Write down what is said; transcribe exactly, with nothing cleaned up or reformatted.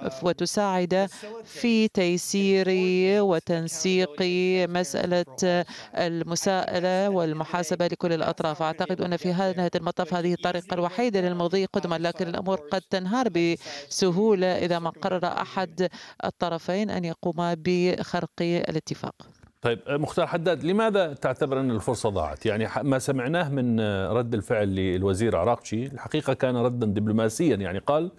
وتساعد في تيسير وتنسيق مسألة المساءلة والمحاسبة لكل الأطراف. أعتقد أن في نهاية المطاف هذه الطريقة الوحيدة للمضي قدما، لكن الأمور قد تنهار بسهولة إذا ما قرر أحد الطرفين أن يقوم بخرق الاتفاق. طيب مختار حداد، لماذا تعتبر أن الفرصة ضاعت؟ يعني ما سمعناه من رد الفعل للوزير عراقجي الحقيقة كان ردا دبلوماسيا، يعني قال